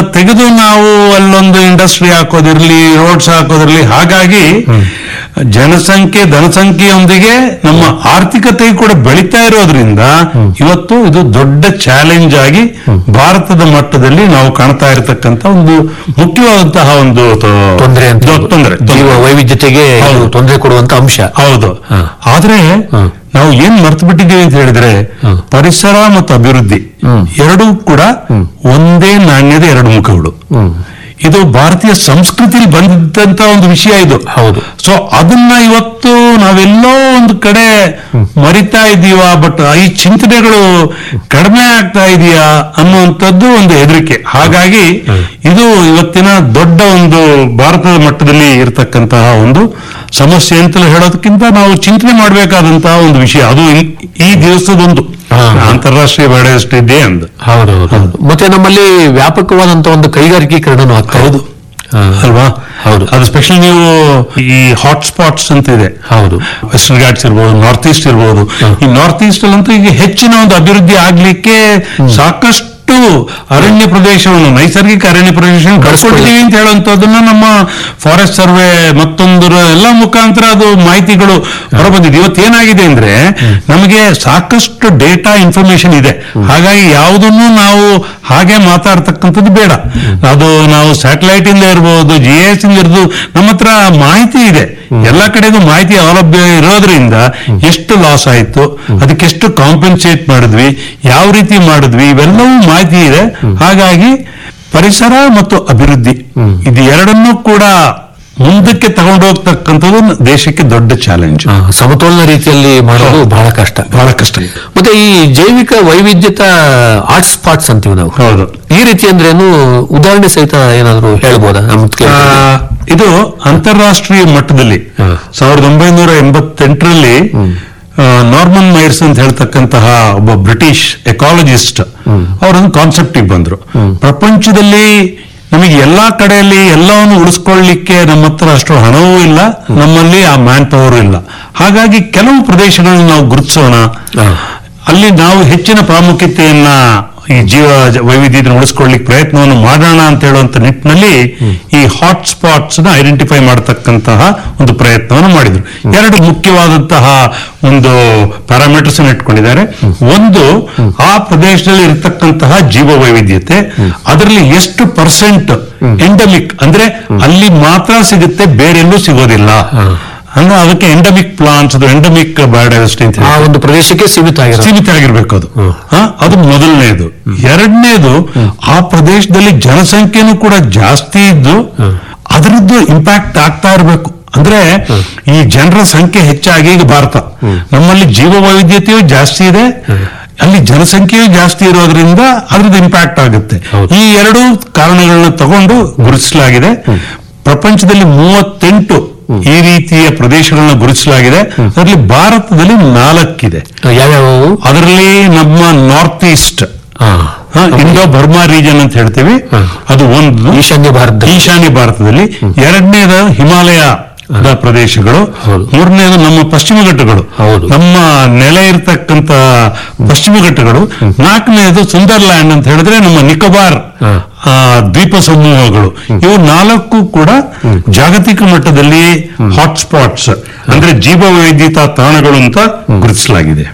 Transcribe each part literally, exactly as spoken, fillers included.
ತೆಗೆದು ನಾವು ಅಲ್ಲೊಂದು ಇಂಡಸ್ಟ್ರಿ ಹಾಕೋದಿರ್ಲಿ, ರೋಡ್ಸ್ ಹಾಕೋದಿರ್ಲಿ, ಹಾಗಾಗಿ ಜನಸಂಖ್ಯೆ ಧನಸಂಖ್ಯೆಯೊಂದಿಗೆ ನಮ್ಮ ಆರ್ಥಿಕತೆ ಕೂಡ ಬೆಳೀತಾ ಇರೋದ್ರಿಂದ ಇವತ್ತು ಇದು ದೊಡ್ಡ ಚಾಲೆಂಜ್ ಆಗಿ ಭಾರತದ ಮಟ್ಟದಲ್ಲಿ ನಾವು ಕಾಣ್ತಾ ಇರತಕ್ಕಂತ ಒಂದು ಮುಖ್ಯವಾದಂತಹ ಒಂದು ತೊಂದರೆ ತೊಂದರೆ ಜೀವ ವೈವಿಧ್ಯತೆಗೆ ತೊಂದರೆ ಕೊಡುವಂತ ಅಂಶ. ಹೌದು. ಆದ್ರೆ ನಾವು ಏನ್ ಮರ್ತು ಬಿಟ್ಟಿದ್ದೀವಿ ಅಂತ ಹೇಳಿದ್ರೆ, ಪರಿಸರ ಮತ್ತು ಅಭಿವೃದ್ಧಿ ಎರಡೂ ಕೂಡ ಒಂದೇ ನಾಣ್ಯದ ಎರಡು ಮುಖಗಳು. ಇದು ಭಾರತೀಯ ಸಂಸ್ಕೃತಿಲಿ ಬಂದಂತ ಒಂದು ವಿಷಯ ಇದು. ಹೌದು. ಸೊ ಅದನ್ನ ಇವತ್ತು ನಾವೆಲ್ಲೋ ಒಂದು ಕಡೆ ಮರಿತಾ ಇದೀವ, ಬಟ್ ಈ ಚಿಂತನೆಗಳು ಕಡಿಮೆ ಆಗ್ತಾ ಇದೆಯಾ ಅನ್ನುವಂಥದ್ದು ಒಂದು ಹೆದರಿಕೆ. ಹಾಗಾಗಿ ಇದು ಇವತ್ತಿನ ದೊಡ್ಡ ಒಂದು ಭಾರತದ ಮಟ್ಟದಲ್ಲಿ ಇರತಕ್ಕಂತಹ ಒಂದು ಸಮಸ್ಯೆ ಅಂತಲೇ ಹೇಳೋದಕ್ಕಿಂತ ನಾವು ಚಿಂತನೆ ಮಾಡಬೇಕಾದಂತಹ ಒಂದು ವಿಷಯ. ಅದು ಈ ದಿವಸದೊಂದು ಅಂತಾರಾಷ್ಟ್ರೀಯ ಬಯೋಡೈವರ್ಸಿಟಿ ಡೇ ಅಂತ. ಹೌದು ಹೌದು. ಮತ್ತೆ ನಮ್ಮಲ್ಲಿ ವ್ಯಾಪಕವಾದಂತ ಒಂದು ಕೈಗಾರಿಕೀಕರಣನೂ ಆಗ್ತಾ ಹೌದು ಅಲ್ವಾ? ಹೌದು. ಅದು ಸ್ಪೆಷಲ್ ನೀವು ಈ ಹಾಟ್ ಸ್ಪಾಟ್ಸ್ ಅಂತ ಇದೆ. ಹೌದು. ವೆಸ್ಟರ್ನ್ ಘಾಟ್ಸ್ ಇರ್ಬೋದು, ನಾರ್ತ್ ಈಸ್ಟ್ ಇರ್ಬೋದು. ಈ ನಾರ್ತ್ ಈಸ್ಟ್ ಅಲ್ಲಂತೂ ಈಗ ಹೆಚ್ಚಿನ ಒಂದು ಅಭಿವೃದ್ಧಿ ಆಗ್ಲಿಕ್ಕೆ ಸಾಕಷ್ಟು ಅರಣ್ಯ ಪ್ರದೇಶವನ್ನು, ನೈಸರ್ಗಿಕ ಅರಣ್ಯ ಪ್ರದೇಶವನ್ನು ಕಳ್ಕೊಂಡಿದ್ದೀವಿ ಅಂತ ಹೇಳುವಂತದನ್ನ ನಮ್ಮ ಫಾರೆಸ್ಟ್ ಸರ್ವೆ ಮತ್ತೊಂದರ ಎಲ್ಲ ಮುಖಾಂತರ ಅದು ಮಾಹಿತಿಗಳು ಹೊರಬಂದಿದೆ. ಇವತ್ತೇನಾಗಿದೆ ಅಂದ್ರೆ ನಮಗೆ ಸಾಕಷ್ಟು ಡೇಟಾ ಇನ್ಫಾರ್ಮೇಶನ್ ಇದೆ. ಹಾಗಾಗಿ ಯಾವುದನ್ನು ನಾವು ಹಾಗೆ ಮಾತಾಡ್ತಕ್ಕಂಥದ್ದು ಬೇಡ. ಅದು ನಾವು ಸ್ಯಾಟಲೈಟ್ ಇಂದ ಇರ್ಬೋದು, ಜಿ ಎಸ್ ಇಂದ ಇರ್ಬೋದು, ನಮ್ಮ ಹತ್ರ ಮಾಹಿತಿ ಇದೆ. ಎಲ್ಲ ಕಡೆಗೂ ಮಾಹಿತಿ ಸೌಲಭ್ಯ ಇರೋದ್ರಿಂದ ಎಷ್ಟು ಲಾಸ್ ಆಯ್ತು, ಅದಕ್ಕೆಷ್ಟು ಕಾಂಪನ್ಸೇಟ್ ಮಾಡಿದ್ವಿ, ಯಾವ ರೀತಿ ಮಾಡಿದ್ವಿ, ಇವೆಲ್ಲವೂ ಮಾಹಿತಿ ಇದೆ. ಹಾಗಾಗಿ ಪರಿಸರ ಮತ್ತು ಅಭಿವೃದ್ಧಿ ಇದು ಎರಡನ್ನೂ ಕೂಡ ಮುಂದಕ್ಕೆ ತಗೊಂಡು ಹೋಗ್ತಕ್ಕಂಥದ್ದು ದೇಶಕ್ಕೆ ದೊಡ್ಡ ಚಾಲೆಂಜ್. ಸಮತೋಲನ ರೀತಿಯಲ್ಲಿ ಮಾಡೋದು ಬಹಳ ಕಷ್ಟ ಬಹಳ ಕಷ್ಟ. ಮತ್ತೆ ಈ ಜೈವಿಕ ವೈವಿಧ್ಯತಾ ಹಾಟ್ ಸ್ಪಾಟ್ಸ್ ಅಂತೀವಿ ನಾವು. ಹೌದು. ಈ ರೀತಿ ಅಂದ್ರೇನು, ಉದಾಹರಣೆ ಸಹಿತ ಏನಾದ್ರು ಹೇಳ್ಬೋದಾ? ಇದು ಅಂತಾರಾಷ್ಟ್ರೀಯ ಮಟ್ಟದಲ್ಲಿ ಸಾವಿರದ ಒಂಬೈನೂರ ಎಂಬತ್ತೆಂಟರಲ್ಲಿ ನಾರ್ಮನ್ ಮೈರ್ಸ್ ಅಂತ ಹೇಳ್ತಕ್ಕಂತಹ ಒಬ್ಬ ಬ್ರಿಟಿಷ್ ಎಕಾಲಜಿಸ್ಟ್ ಅವರೊಂದು ಕಾನ್ಸೆಪ್ಟ್ ಬಂದ್ರು. ಪ್ರಪಂಚದಲ್ಲಿ ನಮಗೆ ಎಲ್ಲಾ ಕಡೆಯಲ್ಲಿ ಎಲ್ಲವನ್ನು ಉಳಿಸ್ಕೊಳ್ಳಿಕ್ಕೆ ನಮ್ಮ ಹತ್ರ ಅಷ್ಟು ಹಣವೂ ಇಲ್ಲ, ನಮ್ಮಲ್ಲಿ ಆ ಮ್ಯಾನ್ ಪವರ್ ಇಲ್ಲ. ಹಾಗಾಗಿ ಕೆಲವು ಪ್ರದೇಶಗಳನ್ನು ನಾವು ಗುರುತಿಸೋಣ, ಅಲ್ಲಿ ನಾವು ಹೆಚ್ಚಿನ ಪ್ರಾಮುಖ್ಯತೆಯನ್ನ ಈ ಜೀವ ವೈವಿಧ್ಯತೆಯನ್ನು ಉಳಿಸ್ಕೊಳ್ಳಿಕ್ಕೆ ಪ್ರಯತ್ನವನ್ನು ಮಾಡೋಣ ಅಂತ ಹೇಳುವಂತ ನಿಟ್ಟಿನಲ್ಲಿ ಈ ಹಾಟ್ ಸ್ಪಾಟ್ಸ್ ನ ಐಡೆಂಟಿಫೈ ಮಾಡತಕ್ಕಂತಹ ಒಂದು ಪ್ರಯತ್ನವನ್ನು ಮಾಡಿದ್ರು. ಎರಡು ಮುಖ್ಯವಾದಂತಹ ಒಂದು ಪ್ಯಾರಾಮೀಟರ್ಸ್ ಅನ್ನು ಇಟ್ಕೊಂಡಿದ್ದಾರೆ. ಒಂದು, ಆ ಪ್ರದೇಶದಲ್ಲಿ ಇರತಕ್ಕಂತಹ ಜೀವ ವೈವಿಧ್ಯತೆ, ಅದರಲ್ಲಿ ಎಷ್ಟು ಪರ್ಸೆಂಟ್ ಎಂಡಮಿಕ್ ಅಂದ್ರೆ ಅಲ್ಲಿ ಮಾತ್ರ ಸಿಗುತ್ತೆ, ಬೇರೆಲ್ಲೂ ಸಿಗೋದಿಲ್ಲ. ಹಂಗ ಅದಕ್ಕೆ ಎಂಡಮಿಕ್ ಪ್ಲಾಂಟ್ಸ್, ಅದು ಎಂಡಮಿಕ್ ಬಯೋಡೈವರ್ಸಿಟಿ ಅಂತ ಆ ಒಂದು ಪ್ರದೇಶಕ್ಕೆ ಸೀಮಿತ ಸೀಮಿತ ಆಗಿರ್ಬೇಕು. ಅದು ಅದು ಮೊದಲನೇದು. ಎರಡನೇದು, ಆ ಪ್ರದೇಶದಲ್ಲಿ ಜನಸಂಖ್ಯೆನೂ ಕೂಡ ಜಾಸ್ತಿ ಇದ್ದು ಅದರದ್ದು ಇಂಪ್ಯಾಕ್ಟ್ ಆಗ್ತಾ ಇರಬೇಕು. ಅಂದ್ರೆ ಈ ಜನರ ಸಂಖ್ಯೆ ಹೆಚ್ಚಾಗಿ, ಈಗ ಭಾರತ ನಮ್ಮಲ್ಲಿ ಜೀವ ವೈವಿಧ್ಯತೆಯೂ ಜಾಸ್ತಿ ಇದೆ, ಅಲ್ಲಿ ಜನಸಂಖ್ಯೆಯೂ ಜಾಸ್ತಿ ಇರೋದ್ರಿಂದ ಅದ್ರದ್ದು ಇಂಪ್ಯಾಕ್ಟ್ ಆಗುತ್ತೆ. ಈ ಎರಡು ಕಾರಣಗಳನ್ನ ತಗೊಂಡು ಗುರುತಿಸಲಾಗಿದೆ. ಪ್ರಪಂಚದಲ್ಲಿ ಮೂವತ್ತೆಂಟು ಈ ರೀತಿಯ ಪ್ರದೇಶಗಳನ್ನ ಗುರುತಿಸಲಾಗಿದೆ. ಅದರಲ್ಲಿ ಭಾರತದಲ್ಲಿ ನಾಲ್ಕಿದೆ. ಯಾವ್ಯಾವ? ಅದರಲ್ಲಿ ನಮ್ಮ north East, Indo Burma region ಅಂತ ಹೇಳ್ತೀವಿ, ಅದು ಒಂದು ಈಶಾನ್ಯ ಭಾರತ ಈಶಾನ್ಯ ಭಾರತದಲ್ಲಿ. ಎರಡನೇದು ಹಿಮಾಲಯ ಪ್ರದೇಶಗಳು. ಮೂರನೇದು ನಮ್ಮ ಪಶ್ಚಿಮ ಘಟ್ಟಗಳು, ನಮ್ಮ ನೆಲೆ ಇರತಕ್ಕಂತ ಪಶ್ಚಿಮ ಘಟ್ಟಗಳು. ನಾಲ್ಕನೇದು ಸುಂದರ್ಲ್ಯಾಂಡ್ ಅಂತ ಹೇಳಿದ್ರೆ ನಮ್ಮ ನಿಕೋಬಾರ್ ದ್ವೀಪ ಸಮೂಹಗಳು. ಇವು ನಾಲ್ಕು ಕೂಡ ಜಾಗತಿಕ ಮಟ್ಟದಲ್ಲಿ ಹಾಟ್ ಸ್ಪಾಟ್ಸ್ ಅಂದ್ರೆ ಜೀವ ವೈವಿಧ್ಯತಾ ತಾಣಗಳು ಅಂತ ಗುರುತಿಸಲಾಗಿದೆ.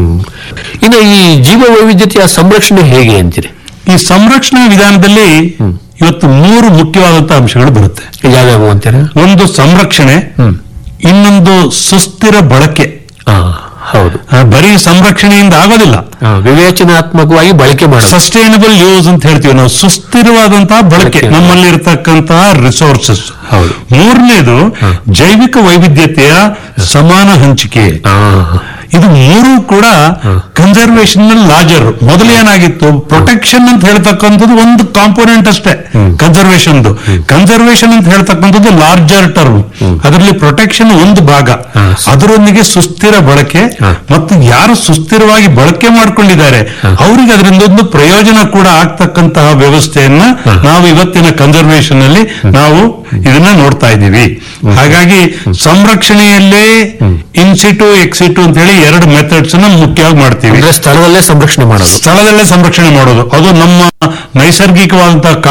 ಇನ್ನು ಈ ಜೀವ ವೈವಿಧ್ಯತೆಯ ಸಂರಕ್ಷಣೆ ಹೇಗೆ ಅಂತೀರಿ? ಈ ಸಂರಕ್ಷಣಾ ವಿಧಾನದಲ್ಲಿ ಇವತ್ತು ಮೂರು ಮುಖ್ಯವಾದಂತಹ ಅಂಶಗಳು ಬರುತ್ತೆ. ಯಾವ್ಯಾವು ಅಂತೀರ? ಒಂದು ಸಂರಕ್ಷಣೆ, ಇನ್ನೊಂದು ಸುಸ್ಥಿರ ಬಳಕೆ. ಹೌದು. ಬರೀ ಸಂರಕ್ಷಣೆಯಿಂದ ಆಗೋದಿಲ್ಲ, ವಿವೇಚನಾತ್ಮಕವಾಗಿ ಬಳಕೆ ಮಾಡಿ ಸಸ್ಟೈನಬಲ್ ಯೂಸ್ ಅಂತ ಹೇಳ್ತೀವಿ ನಾವು. ಸುಸ್ಥಿರವಾದಂತಹ ಬಳಕೆ ನಮ್ಮಲ್ಲಿ ಇರತಕ್ಕಂತಹ ರಿಸೋರ್ಸಸ್. ಮೂರನೇದು ಜೈವಿಕ ವೈವಿಧ್ಯತೆಯ ಸಮಾನ ಹಂಚಿಕೆ. ಇದು ಮೂರು ಕೂಡ ಕನ್ಸರ್ವೇಷನ್ ಲಾರ್ಜರ್. ಮೊದಲೇನಾಗಿತ್ತು, ಪ್ರೊಟೆಕ್ಷನ್ ಅಂತ ಹೇಳ್ತಕ್ಕಂಥದ್ದು ಒಂದು ಕಾಂಪೋನೆಂಟ್ ಅಷ್ಟೇ ಕನ್ಸರ್ವೇಷನ್. ಕನ್ಸರ್ವೇಷನ್ ಅಂತ ಹೇಳ್ತಕ್ಕಂಥದ್ದು ಲಾರ್ಜರ್ ಟರ್ಮ್, ಅದರಲ್ಲಿ ಪ್ರೊಟೆಕ್ಷನ್ ಒಂದು ಭಾಗ. ಅದರೊಂದಿಗೆ ಸುಸ್ಥಿರ ಬಳಕೆ, ಮತ್ತು ಯಾರು ಸುಸ್ಥಿರವಾಗಿ ಬಳಕೆ ಮಾಡ್ಕೊಂಡಿದ್ದಾರೆ ಅವರಿಗೆ ಅದರಿಂದ ಒಂದು ಪ್ರಯೋಜನ ಕೂಡ ಆಗ್ತಕ್ಕಂತಹ ವ್ಯವಸ್ಥೆಯನ್ನ ನಾವು ಇವತ್ತಿನ ಕನ್ಸರ್ವೇಷನ್ ಅಲ್ಲಿ ನಾವು ಇದನ್ನ ನೋಡ್ತಾ ಇದ್ದೀವಿ. ಹಾಗಾಗಿ ಸಂರಕ್ಷಣೆಯಲ್ಲೇ ಇನ್ಸಿಟು ಎಕ್ಸಿಟು ಅಂತ ಹೇಳಿ ಎರಡು ಮೆಥಡ್ಸ್ ಅನ್ನ ಮುಖ್ಯವಾಗಿ ಮಾಡ್ತೀವಿ. ಸ್ಥಳದಲ್ಲೇ ಸಂರಕ್ಷಣೆ ಮಾಡೋದು, ಸ್ಥಳದಲ್ಲೇ ಸಂರಕ್ಷಣೆ ಮಾಡೋದು ಅದು ನಮ್ಮ ನೈಸರ್ಗಿಕವಾದಂತಹ